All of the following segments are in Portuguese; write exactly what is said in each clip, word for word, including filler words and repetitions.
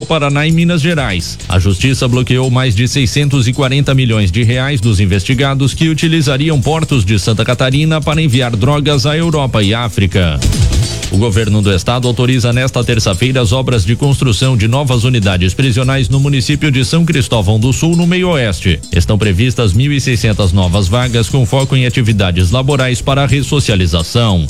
Paraná e Minas Gerais. A Justiça bloqueou mais de seiscentos e quarenta milhões de reais dos investigados que utilizariam portos de Santa Catarina para enviar drogas à Europa e África. O governo do estado autoriza nesta terça-feira as obras de construção de novas unidades prisionais no município de São Cristóvão do Sul, no Meio-Oeste. Estão previstas mil e seiscentas novas vagas com foco em atividades laborais para a ressocialização.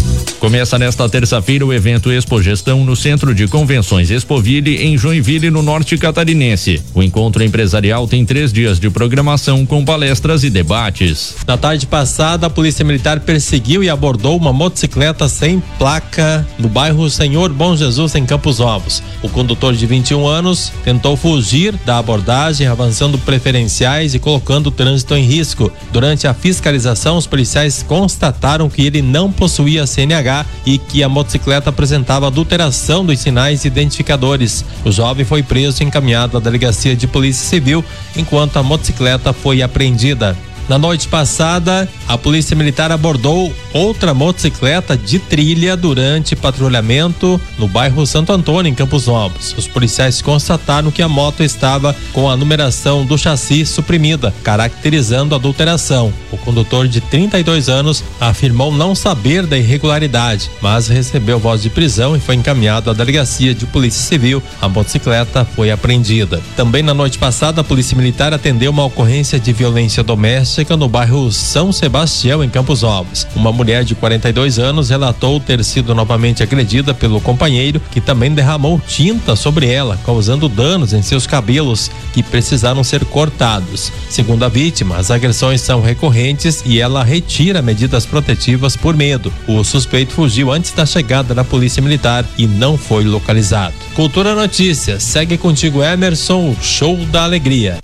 Começa nesta terça-feira o evento Expo Gestão no Centro de Convenções Expoville, em Joinville, no norte catarinense. O encontro empresarial tem três dias de programação com palestras e debates. Na tarde passada, a Polícia Militar perseguiu e abordou uma motocicleta sem placa no bairro Senhor Bom Jesus, em Campos Novos. O condutor, de vinte e um anos, tentou fugir da abordagem, avançando preferenciais e colocando o trânsito em risco. Durante a fiscalização, os policiais constataram que ele não possuía C N H e que a motocicleta apresentava adulteração dos sinais identificadores. O jovem foi preso e encaminhado à delegacia de Polícia Civil, enquanto a motocicleta foi apreendida. Na noite passada, a Polícia Militar abordou outra motocicleta de trilha durante patrulhamento no bairro Santo Antônio, em Campos Novos. Os policiais constataram que a moto estava com a numeração do chassi suprimida, caracterizando a adulteração. O condutor, de trinta e dois anos, afirmou não saber da irregularidade, mas recebeu voz de prisão e foi encaminhado à delegacia de Polícia Civil. A motocicleta foi apreendida. Também na noite passada, a Polícia Militar atendeu uma ocorrência de violência doméstica no bairro São Sebastião, em Campos Novos. Uma mulher de quarenta e dois anos relatou ter sido novamente agredida pelo companheiro, que também derramou tinta sobre ela, causando danos em seus cabelos que precisaram ser cortados. Segundo a vítima, as agressões são recorrentes e ela retira medidas protetivas por medo. O suspeito fugiu antes da chegada da Polícia Militar e não foi localizado. Cultura Notícias, segue contigo, Emerson, o show da alegria.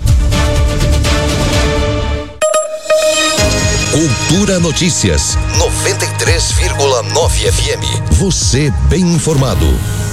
Cultura Notícias, noventa e três vírgula nove F M. Você bem informado.